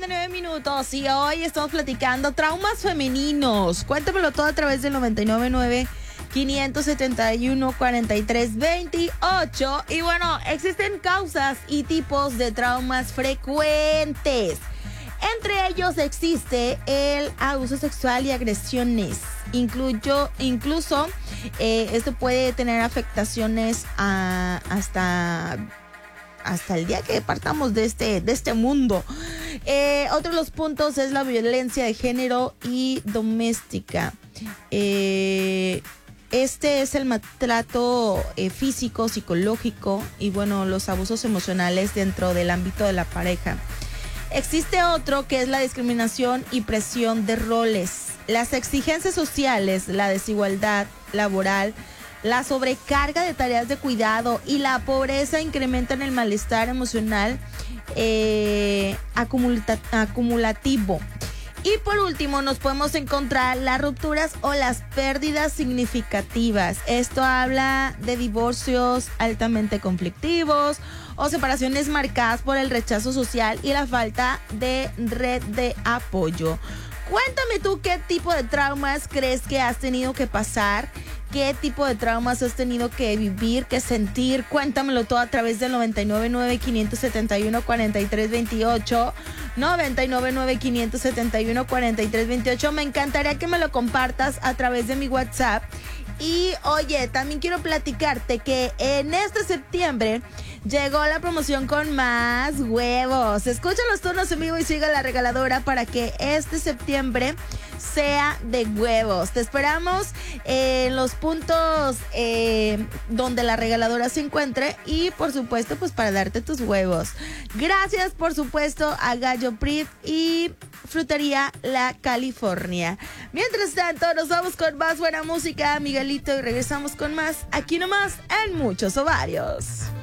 9:59 y hoy estamos platicando traumas femeninos. Cuéntamelo todo a través del 999 571 4328. Y bueno, existen causas y tipos de traumas frecuentes. Entre ellos existe el abuso sexual y agresiones. Incluso esto puede tener afectaciones hasta el día que partamos de este mundo. Otro de los puntos es la violencia de género y doméstica. Este es el maltrato físico, psicológico y bueno, los abusos emocionales dentro del ámbito de la pareja. Existe otro que es la discriminación y presión de roles. Las exigencias sociales, la desigualdad laboral, la sobrecarga de tareas de cuidado y la pobreza incrementan el malestar emocional acumulativo. Y por último nos podemos encontrar las rupturas o las pérdidas significativas. Esto habla de divorcios altamente conflictivos o separaciones marcadas por el rechazo social y la falta de red de apoyo. Cuéntame tú qué tipo de traumas crees que has tenido que pasar. ¿Qué tipo de traumas has tenido que vivir, que sentir? Cuéntamelo todo a través del 999 571 4328. 999 571 4328. Me encantaría que me lo compartas a través de mi WhatsApp. Y oye, también quiero platicarte que en este septiembre llegó la promoción con más huevos. Escucha los turnos en vivo y siga la regaladora para que este septiembre sea de huevos. Te esperamos en los puntos donde la regaladora se encuentre y por supuesto pues para darte tus huevos. Gracias por supuesto a Gallo Prit y Frutería La California. Mientras tanto nos vamos con más buena música, Miguelito, y regresamos con más aquí nomás en Muchos Ovarios.